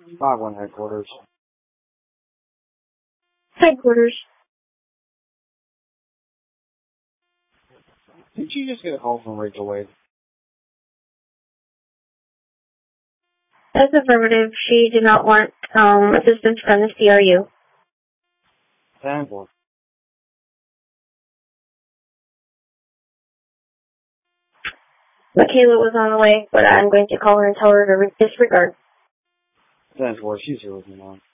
5-1 headquarters. Headquarters. Did you just get a call from Rachel Wade? That's affirmative. She did not want assistance from the CRU. 10-4. Michaela was on the way, but I'm going to call her and tell her to disregard. 10-4, she's here with me now.